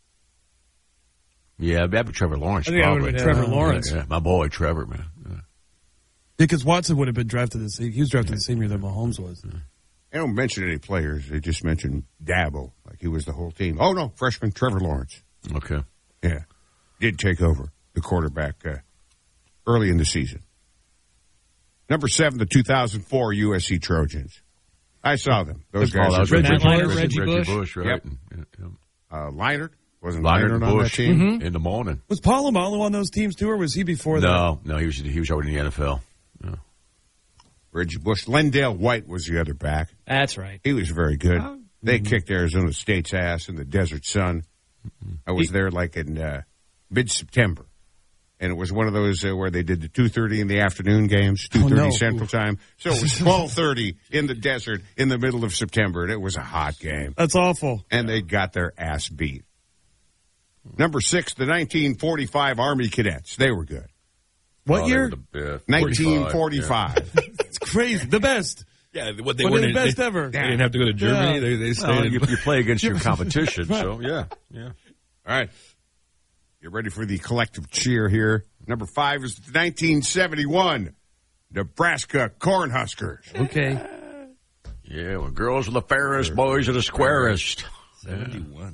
Yeah, that'd be Trevor Lawrence. I think that would have been Trevor Lawrence. Yeah, my boy, Trevor, man. Yeah. Because Watson would have been drafted the same. He was drafted the same year that Mahomes was. They don't mention any players. They just mention Dabo, like he was the whole team. Oh, no, freshman Trevor Lawrence. Okay. Yeah. Did take over the quarterback early in the season. Number 7, the 2004 USC Trojans. I saw them. Those guys. That was Reggie Bush. Right? Yep. Leinart. Wasn't Leinart Leinart on that Bush team? in the morning. Was Polamalu on those teams too, or was he before that? No, he was already in the NFL. Yeah. Reggie Bush. Lendale White was the other back. That's right. He was very good. They kicked Arizona State's ass in the desert sun. I was there like in mid-September. And it was one of those where they did the 2:30 in the afternoon games, 2:30 Central Time. So it was 12:30 in the desert in the middle of September, and it was a hot game. That's awful. And they got their ass beat. Number 6, the 1945 Army Cadets. They were good. What year? 1945. It's crazy. The best. Yeah, One of the best ever. They didn't have to go to Germany. Yeah. They stayed. You play against your competition, so yeah. All right. Get ready for the collective cheer here. Number 5 is the 1971 Nebraska Cornhuskers. Okay. Yeah, well, girls are the fairest, boys are the squarest. 71.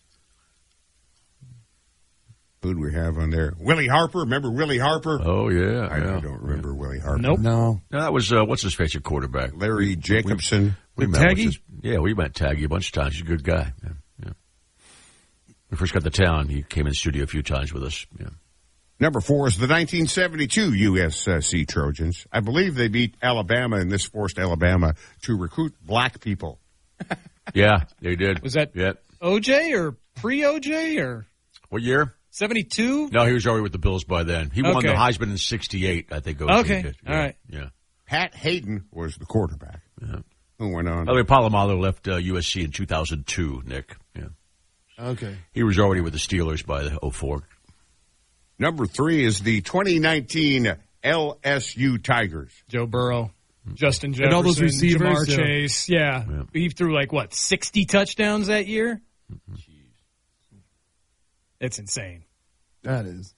Who do we have on there? Willie Harper. Remember Willie Harper? Oh, yeah. I don't remember Willie Harper. Nope. No. That was, what's his face, your quarterback? Larry Jacobson. We met Taggy? we met Taggy a bunch of times. He's a good guy. Yeah. We first got to town. He came in the studio a few times with us. Yeah. Number 4 is the 1972 USC Trojans. I believe they beat Alabama, and this forced Alabama to recruit black people. Yeah, they did. Was that OJ or pre-OJ or? What year? 72? No, he was already with the Bills by then. He won the Heisman in 68, I think. Okay, all right. Yeah. Pat Hayden was the quarterback. Yeah. Who went on? By the way, Palomalo left USC in 2002, Nick. Yeah. Okay. He was already with the Steelers by the 04. Number 3 is the 2019 LSU Tigers. Joe Burrow, Justin Jefferson, and all those receivers, Jamar Chase. Yeah. He threw 60 touchdowns that year? Mm-hmm. It's insane. That is.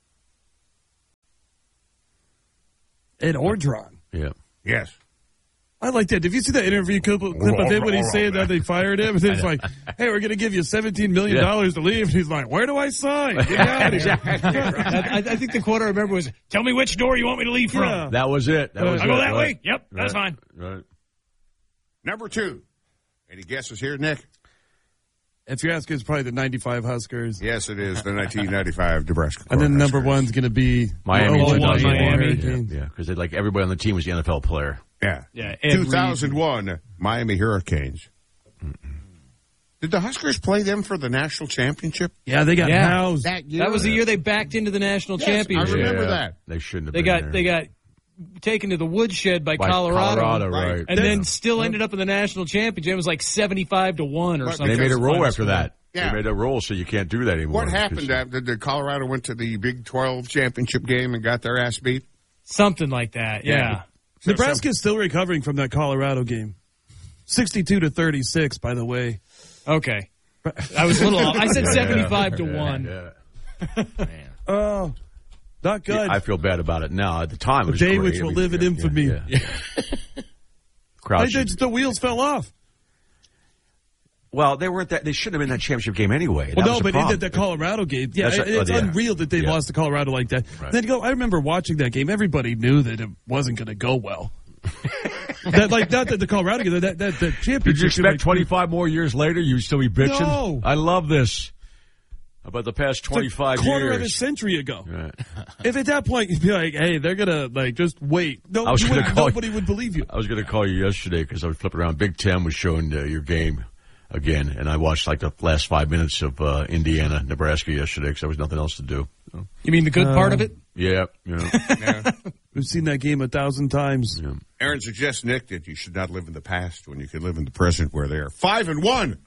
Ed Orgeron. Yeah. Yes. I like that. Did you see that interview clip of him when he's saying that they fired him? And it's like, hey, we're going to give you $17 million to leave. And he's like, where do I sign? Get me out of here. I think the quote I remember was, tell me which door you want me to leave from. Yeah. That was it. I go that way? Yep, that's fine. Right. Number 2. Any guesses here, Nick? If you're asking, it's probably the 95 Huskers. Yes, it is. The 1995 Nebraska. And then number 1's going to be Miami. Miami. Yeah, because everybody on the team was the NFL player. Yeah. 2001 Miami Hurricanes. Did the Huskers play them for the national championship? Yeah, they got housed. That was the year they backed into the national championship. I remember that. They shouldn't have They been They got taken to the woodshed by Colorado. Right. And then still ended up in the national championship. It was 75-1 or something. They made a roll after that. Yeah. They made a roll, so you can't do that anymore. What happened? Did Colorado went to the Big 12 championship game and got their ass beat? Something like that, yeah. Nebraska's still recovering from that Colorado game. 62-36, by the way. Okay. I was a little off. I said 75-1. Man. Oh, not good. Yeah, I feel bad about it now. At the time, it was a day great. which will live in infamy. The wheels fell off. Well, they weren't that. They shouldn't have been in that championship game anyway. Well, no, but he did the Colorado game. Yeah, it's unreal that they lost to Colorado like that. Right. Then I remember watching that game. Everybody knew that it wasn't going to go well. Not that the Colorado game. That championship. Did you expect 25 more years later you'd still be bitching? No. I love this. About the past 25 years. Quarter of a century ago. Right. If at that point you'd be like, hey, they're going to just wait. Nobody would believe you. I was going to call you yesterday because I was flipping around. Big Ten was showing your game again, and I watched the last 5 minutes of Indiana, Nebraska yesterday because there was nothing else to do. So. You mean the good part of it? Yeah. We've seen that game 1,000 times. Yeah. Aaron suggests, Nick, that you should not live in the past when you can live in the present where they're 5-1.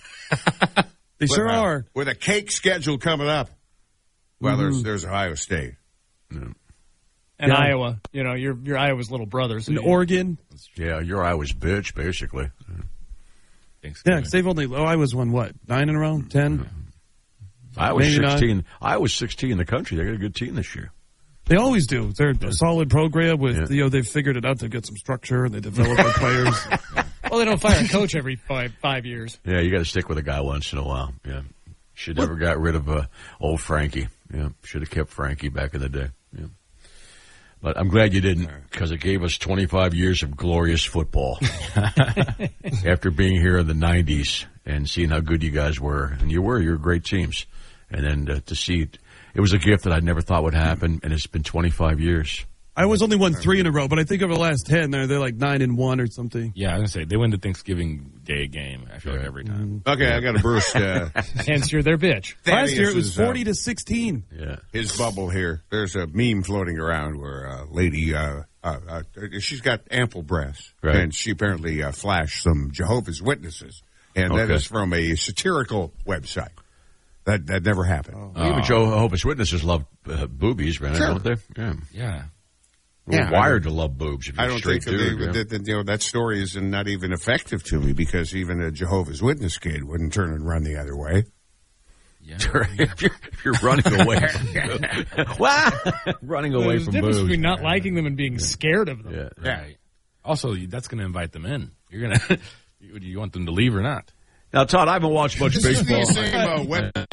They sure are. With a cake schedule coming up. Well, there's Ohio State. And Iowa. You're Iowa's little brother. So and Oregon. Yeah, you're Iowa's bitch, basically. Yeah, because they've Iowa's won, 9 in a row? 10? Iowa's 16. Iowa's 16 in the country. They got a good team this year. They always do. They're a solid program with, they've figured it out to get some structure and they develop their players. Well, they don't fire a coach every 5 years. Yeah, you got to stick with a guy once in a while. Yeah. Should never got rid of old Frankie. Yeah. Should have kept Frankie back in the day. Yeah. But I'm glad you didn't because it gave us 25 years of glorious football. After being here in the 90s and seeing how good you guys were. And you're great teams. And then to see it was a gift that I never thought would happen, and it's been 25 years. Iowa's only won 3 in a row, but I think over the last 10, they're 9-1 or something. Yeah, I was going to say, they win the Thanksgiving Day game, I feel like, every time. Okay, I got a Bruce. Hence, you're their bitch. Last year, it was 40-16. Yeah. His bubble here. There's a meme floating around where a lady, she's got ample breasts, right. And she apparently flashed some Jehovah's Witnesses, and that is from a satirical website. That never happened. Even Jehovah's Witnesses love boobies, right? Sure. Don't they? Yeah. We're wired to love boobs. I don't think that story is not even effective to me because even a Jehovah's Witness kid wouldn't turn and run the other way. Yeah. if you're running away, running away There's from a difference boobs. between not liking them and being scared of them. Yeah. Right. Also, that's going to invite them in. You're going to. Do you want them to leave or not? Now, Todd, I haven't watched much baseball. This is the same website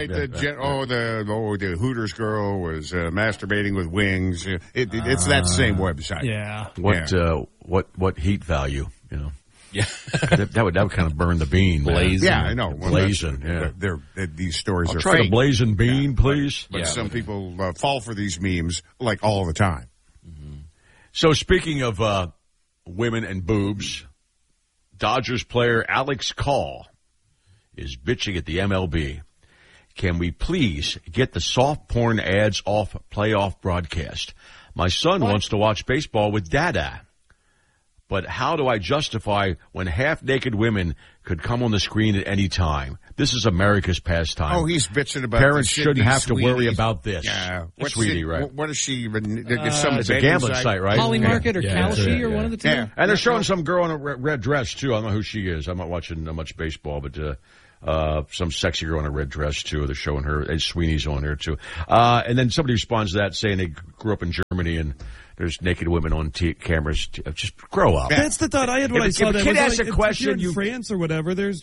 the Hooters girl was masturbating with wings. It's that same website. Yeah. What heat value? Yeah. that would kind of burn the bean. Blazing. Yeah, I know. Blazing. Yeah. These stories I'll are try fake. to blazing bean, please. But some people fall for these memes all the time. Mm-hmm. So speaking of women and boobs, Dodgers player Alex Call is bitching at the MLB. Can we please get the soft porn ads off playoff broadcast? My son wants to watch baseball with Dada. But how do I justify when half-naked women could come on the screen at any time? This is America's pastime. Oh, he's bitching about parents the shouldn't Sydney have to worry Sweeties. about this. Yeah. Sweetie, right? What is she even? It's a gambling site, right? Polymarket or Kalshi or one of the two? Yeah. And they're showing some girl in a red dress, too. I don't know who she is. I'm not watching much baseball, but some sexy girl in a red dress, too. They're showing her. And Sweeney's on there, too. And then somebody responds to that saying they grew up in Germany and there's naked women on cameras. Just grow up. That's the thought I had when I saw that. If a kid asks a if question, you're in France or whatever, there's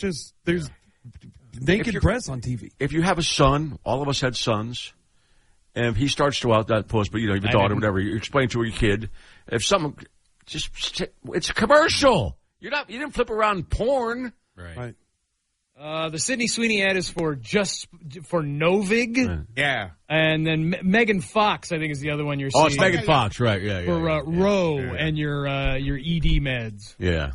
naked press on TV. If you have a son, all of us had sons, and if he starts to out that post, but you have a daughter, whatever, you explain to your kid, if something, it's a commercial. You didn't flip around porn. Right. The Sydney Sweeney ad is for Novig. Yeah. And then Megan Fox, I think, is the other one you're seeing. Oh, it's Megan Fox, right? Yeah. For Roe and your ED meds. Yeah.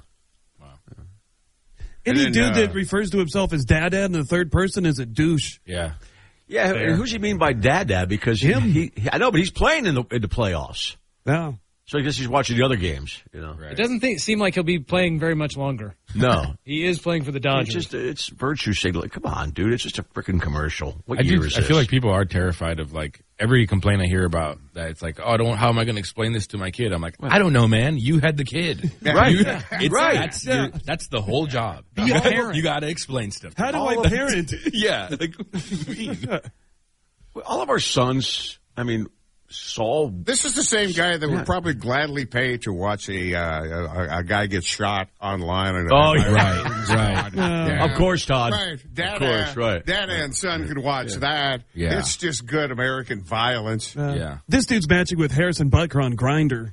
Any dude that refers to himself as Dada in the third person is a douche. Yeah. Yeah. Fair. Who's he mean by Dada? Because he I know, but he's playing in the playoffs. Yeah. So I guess he's watching the other games. Right. It doesn't seem like he'll be playing very much longer. No. He is playing for the Dodgers. It's virtue signaling. Come on, dude. It's just a freaking commercial. What year is I this? feel like people are terrified of every complaint I hear about that. It's like, how am I going to explain this to my kid? I'm like, I don't know, man. You had the kid. Right. Right. That's the whole job. Be a parent. You got to explain stuff. How do I parent? Yeah. All of our sons, Saul. This is the same guy that would probably gladly pay to watch a guy get shot online. Right. Of course, Todd. Right. Dada, of course, right. Dada and son could watch that. Yeah. It's just good American violence. Yeah. This dude's matching with Harrison Butker on Grindr.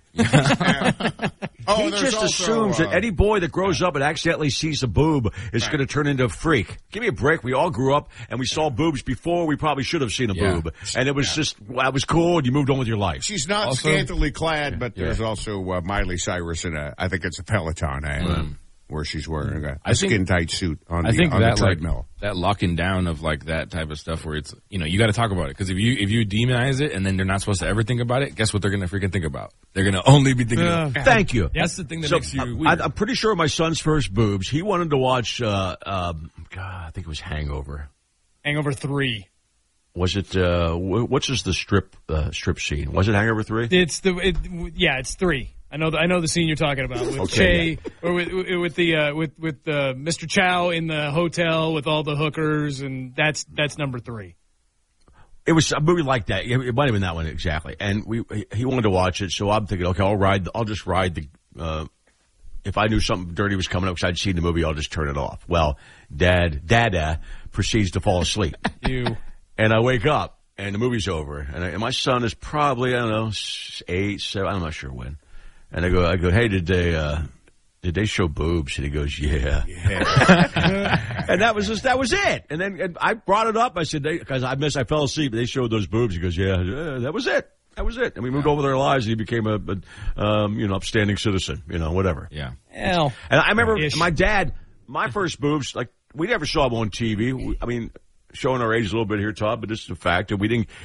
Oh, he just assumes that any boy that grows up and accidentally sees a boob is going to turn into a freak. Give me a break. We all grew up and we saw boobs before we probably should have seen a boob. And it was that was cool and you moved on with your life. She's not scantily clad, but there's also Miley Cyrus in I think it's a Peloton ad where she's wearing a skin-tight suit on the treadmill. That locking down of that type of stuff where it's, you got to talk about it. Because if you demonize it and then they're not supposed to ever think about it, guess what they're going to freaking think about? They're going to only be thinking about it. Thank you. That's the thing that makes you weird. I'm pretty sure my son's first boobs, he wanted to watch, I think it was Hangover. Hangover 3. Was it, what's just the strip scene? Was it Hangover 3? It's 3. I know the scene you're talking about with Che or with Mr. Chow in the hotel with all the hookers, and that's number 3. It was a movie like that. It might have been that one exactly. And he wanted to watch it, so I'm thinking, okay, I'll just ride the. If I knew something dirty was coming up because I'd seen the movie, I'll just turn it off. Well, Dada proceeds to fall asleep. And I wake up and the movie's over, and my son is probably 8, 7. I'm not sure when. And I go, hey, did they show boobs? And he goes, yeah. And that was it. And then I brought it up. I said, because I fell asleep. They showed those boobs. He goes, yeah, that was it. That was it. And we moved over their lives. And he became a upstanding citizen, whatever. Yeah. Hell. And I remember my dad, my first boobs, we never saw them on TV. Showing our age a little bit here, Todd, but this is a fact. And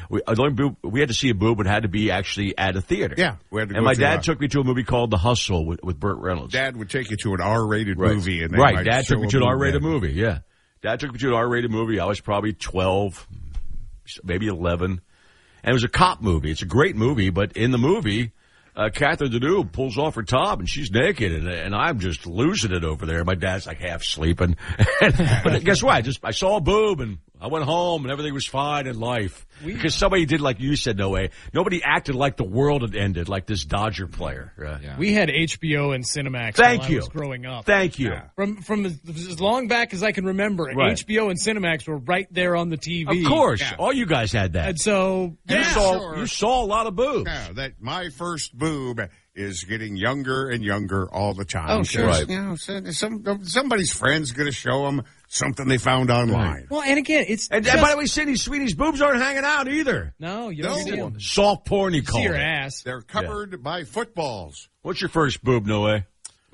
we had to see a boob, but it had to be actually at a theater. Yeah. We had to and my dad took me to a movie called The Hustle with Burt Reynolds. Dad would take you to an R-rated movie. And Dad took me to an R-rated movie, yeah. Dad took me to an R-rated movie. I was probably 12, maybe 11. And it was a cop movie. It's a great movie, but in the movie, Catherine Deneuve pulls off her top and she's naked and I'm just losing it over there. My dad's half sleeping. But guess what? I saw a boob and I went home and everything was fine in life. Because somebody did like you said, no way. Nobody acted like the world had ended, like this Dodger player. Yeah. We had HBO and Cinemax while I was growing up. Thank you. From as long back as I can remember, HBO and Cinemax were right there on the TV. Of course. Yeah. All you guys had that. And so you saw a lot of boobs. Yeah, my first boob is getting younger and younger all the time. Oh, sure. Right. Somebody's friend's going to show them something they found online. Right. Well, and again, And by the way, Sydney Sweeney's boobs aren't hanging out either. No, you don't see them. Soft porn, you call your it. ass. They're covered by footballs. What's your first boob, Noe?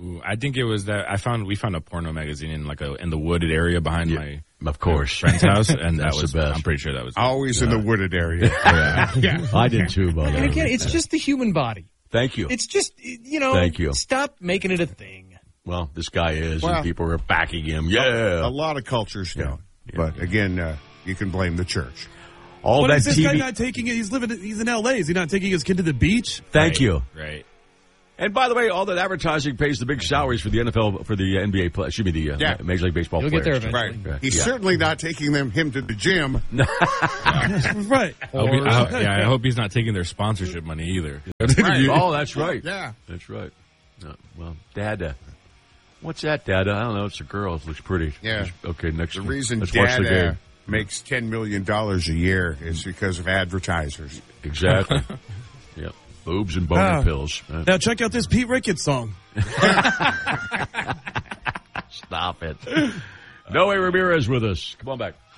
Ooh, I think it was that we found a porno magazine in the wooded area behind my friend's house, and that was the best. I'm pretty sure that was always in the wooded area. Yeah. I did too, by the way. And again, it's just the human body. Thank you. It's just Thank you. Stop making it a thing. Well, this guy is, and people are backing him. Yeah, a lot of cultures don't. But again, you can blame the church. But is this guy not taking it? He's in L.A. Is he not taking his kid to the beach? Thank you. Right. And by the way, all that advertising pays the big salaries for the NFL, for the NBA, the Major League Baseball players. Get there eventually. Right. He's certainly not taking him to the gym. Right. I hope he's not taking their sponsorship money either. Right. Oh, that's right. Yeah. That's right. No, well, Dad, what's that, Dad? I don't know. It's a girl. It looks pretty. Yeah. Okay, next. The reason let's watch the game. Dad makes $10 million a year is because of advertisers. Exactly. Yeah. Boobs and boner pills. Now check out this Pete Ricketts song. Stop it. Noe Ramirez with us. Come on back.